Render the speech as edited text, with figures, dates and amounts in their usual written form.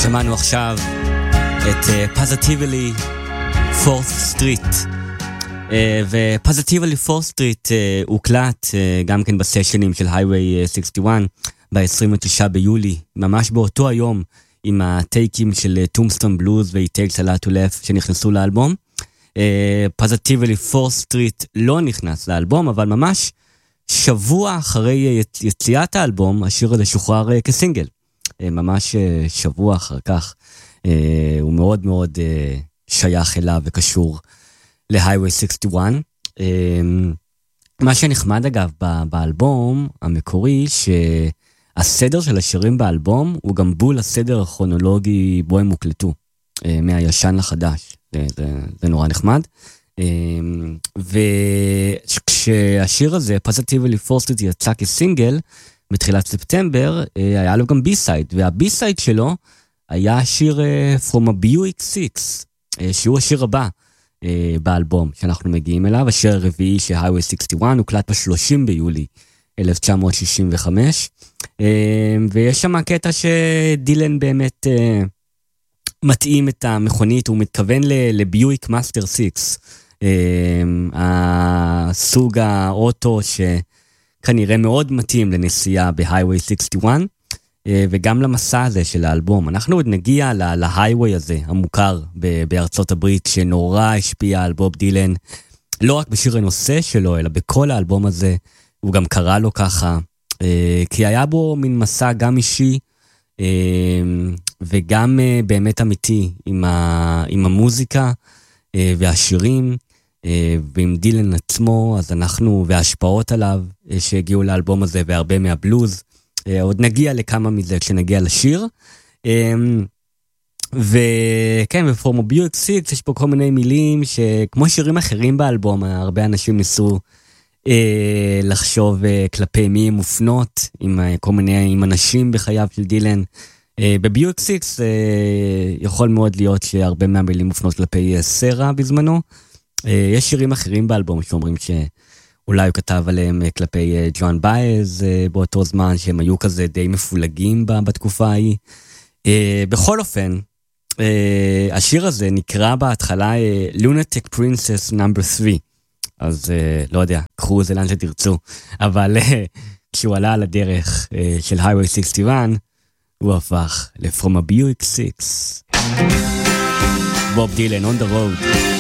שמענו עכשיו את Positively 4th Street, ו-Positively 4th Street הוקלט גם כן בסשנים של Highway 61 ב-29 ביולי, ממש באותו היום עם הטייקים של Tombstone Blues ו-It Takes a Lot to Laugh שנכנסו לאלבום. Positively 4th Street לא נכנס לאלבום, אבל ממש שבוע אחרי יציאת האלבום השיר הזה שוחרר כסינגל. ממש שבוע אחר כך, הוא מאוד מאוד שייך אליו וקשור ל-Highway 61. מה שנחמד אגב באלבום המקורי, שהסדר של השירים באלבום הוא גם בול הסדר הכרונולוגי בו הם הוקלטו, מהישן לחדש. זה נורא נחמד. וכשהשיר הזה, Positively 4th Street, יצא כסינגל, בתחילת ספטמבר, היה לו גם בי-סייד, והבי-סייד שלו היה השיר From a Buick 6, שהוא השיר הבא באלבום שאנחנו מגיעים אליו, השיר הרביעי של Highway 61, הוקלט ב-30 ביולי 1965, ויש שם קטע שדילן באמת מתאים את המכונית, הוא מתכוון לביואיק מאסטר 6, הסוג האוטו כנראה מאוד מתאים לנסיעה בהייווי 61, וגם למסע הזה של האלבום. אנחנו עוד נגיע להייווי הזה, המוכר בארצות הברית, שנורא השפיע על בוב דילן, לא רק בשיר הנושא שלו, אלא בכל האלבום הזה, הוא גם קרא לו ככה, כי היה בו מין מסע גם אישי, וגם באמת אמיתי, עם המוזיקה והשירים, ועם דילן עצמו, אז אנחנו, וההשפעות עליו שהגיעו לאלבום הזה, והרבה מהבלוז, עוד נגיע לכמה מזה כשנגיע לשיר. וכן, בפורמו ביואיק 6 יש פה כל מיני מילים שכמו שירים אחרים באלבום, הרבה אנשים ניסו לחשוב כלפי מי הם מופנות, עם כל מיני, עם אנשים בחייו של דילן. בביואיק 6 יכול מאוד להיות שהרבה מהמילים מופנות כלפי סרה בזמנו. יש שירים אחרים באלבום שאומרים שאולי הוא כתב עליהם כלפי ג'ון בייז באותו זמן, שהם היו כזה די מפולגים בתקופה ההיא. בכל אופן, השיר הזה נקרא בהתחלה Lunatic Princess No. 3, אז לא יודע, קחו את זה לאן שתרצו, אבל כשהוא עלה על הדרך של Highway 61, הוא הפך ל-From a Buick 6. בוב דילן on the road.